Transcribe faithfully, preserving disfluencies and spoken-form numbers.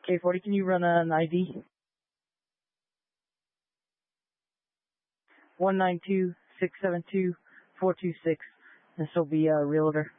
K forty, can you run an I D? one nine two, six seven two, four two six. This will be a realtor.